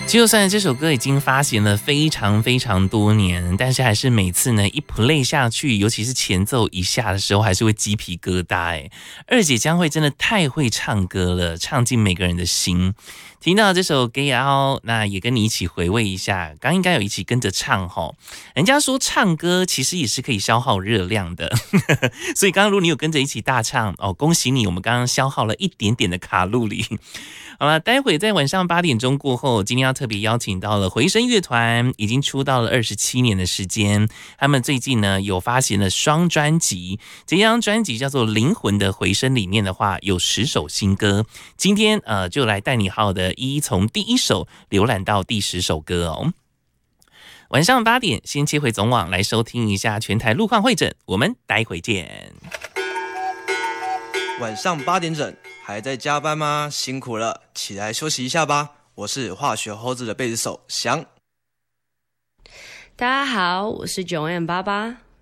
就算这首歌已经发行了非常非常多年，但是还是每次呢一 play 下去，尤其是前奏一下的时候，还是会鸡皮疙瘩哎。二姐江蕙真的太会唱歌了，唱进每个人的心。听到这首《给熬》，那也跟你一起回味一下，刚应该有一起跟着唱吼。人家说唱歌其实也是可以消耗热量的，所以刚刚如果你有跟着一起大唱哦，恭喜你，我们刚刚消耗了一点点的卡路里。好了，待会在晚上8点钟过后，今天要特别邀请到了回声乐团，已经出道了27年的时间。他们最近呢有发行了双专辑，这张专辑叫做《灵魂的回声》，里面的话有10首新歌。今天就来带你好好的一一从第1首浏览到第10首歌哦。晚上8点，先切回总网来收听一下全台路况会诊，我们待会见。 晚上8点整，还在加班吗？辛苦了，起来休息一下吧。我是化学猴子的贝斯手翔。 大家好，我是9M88。